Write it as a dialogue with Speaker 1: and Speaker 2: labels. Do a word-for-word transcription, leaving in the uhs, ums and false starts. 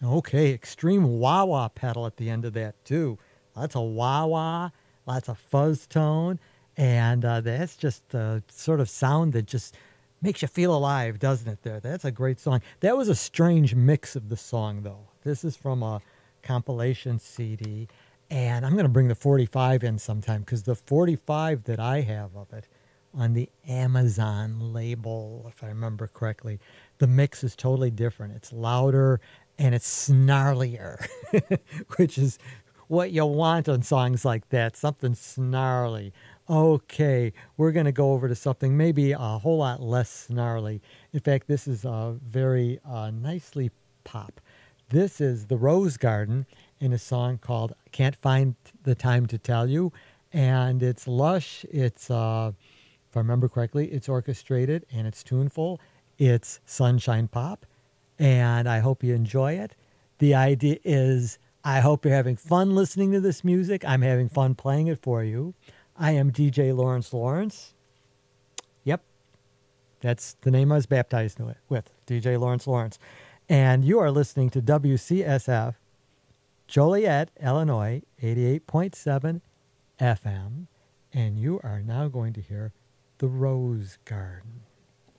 Speaker 1: Okay, extreme wah-wah pedal at the end of that too. Lots of wah-wah, lots of fuzz tone, and uh, that's just the sort of sound that just makes you feel alive, doesn't it? There, that's a great song. That was a strange mix of the song, though. This is from a compilation C D, and I'm going to bring the forty-five in sometime because the forty-five that I have of it on the Amazon label, if I remember correctly, the mix is totally different. It's louder and it's snarlier, which is what you want on songs like that, something snarly. Okay, we're going to go over to something maybe a whole lot less snarly. In fact, this is uh, very uh, nicely pop. This is The Rose Garden in a song called Can't Find the Time to Tell You. And it's lush. It's, uh, if I remember correctly, it's orchestrated and it's tuneful. It's sunshine pop. And I hope you enjoy it. The idea is I hope you're having fun listening to this music. I'm having fun playing it for you. I am D J Lawrence Lawrence. Yep, that's the name I was baptized with, D J Lawrence Lawrence. And you are listening to W C S F, Joliet, Illinois, eighty-eight point seven F M. And you are now going to hear The Rose Garden.